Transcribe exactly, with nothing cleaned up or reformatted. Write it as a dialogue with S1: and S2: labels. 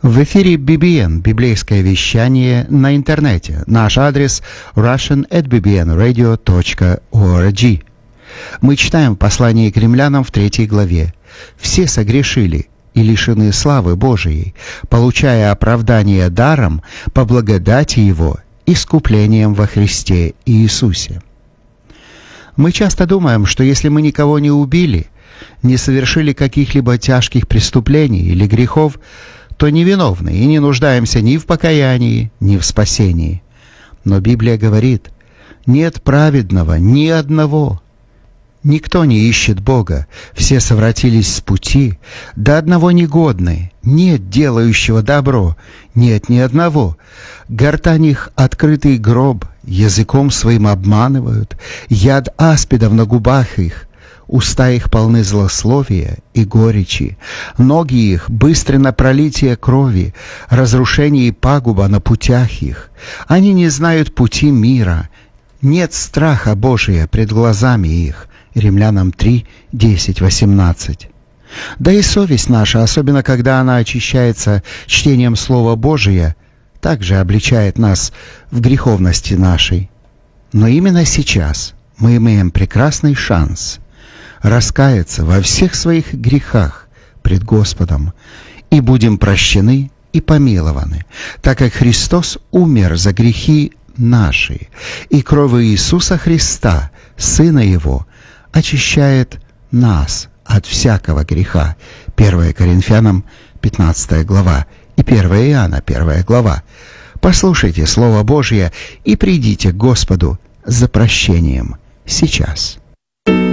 S1: В эфире би би эн, библейское вещание на интернете. Наш адрес russian at b b n radio dot org. Мы читаем послание к римлянам в третьей главе. «Все согрешили и лишены славы Божией, получая оправдание даром по благодати Его, искуплением во Христе Иисусе». Мы часто думаем, что если мы никого не убили, не совершили каких-либо тяжких преступлений или грехов, то невиновны и не нуждаемся ни в покаянии, ни в спасении. Но Библия говорит: нет праведного ни одного. Никто не ищет Бога, все совратились с пути, до одного негодны, нет делающего добро, нет ни одного. Гортань их открытый гроб, языком своим обманывают, яд аспидов на губах их, уста их полны злословия и горечи, ноги их быстры на пролитие крови, разрушение и пагуба на путях их. Они не знают пути мира, нет страха Божия пред глазами их». Римлянам три, десять, восемнадцать. Да и совесть наша, особенно когда она очищается чтением Слова Божия, также обличает нас в греховности нашей. Но именно сейчас мы имеем прекрасный шанс раскаяться во всех своих грехах пред Господом и будем прощены и помилованы, так как Христос умер за грехи наши, и кровью Иисуса Христа, Сына Его, очищает нас от всякого греха. первое Коринфянам пятнадцатая глава и первое Иоанна первая глава. Послушайте Слово Божье и придите к Господу за прощением сейчас.